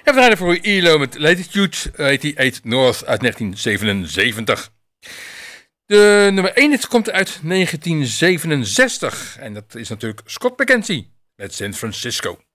En we draaien voor ELO met Latitude 88 North uit 1977. De nummer 1 komt uit 1967. En dat is natuurlijk Scott McKenzie met San Francisco.